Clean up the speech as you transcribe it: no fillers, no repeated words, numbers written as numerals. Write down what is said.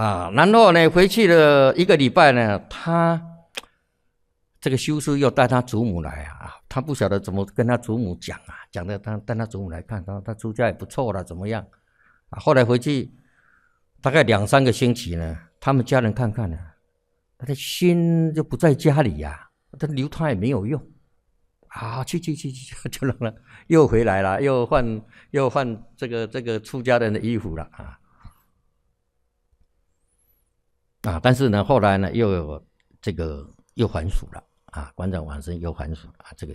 然后呢，回去了1个礼拜呢，这个修士又带他祖母来他不晓得怎么跟他祖母讲讲的他带他祖母来看，他出家也不错了，怎么样后来回去大概2、3个星期呢，他们家人看看呢，他的心就不在家里他留他也没有用去，就让他又回来了，又换这个出家人的衣服了但是呢，后来呢，又有这个又还俗了馆长往生又还俗这个。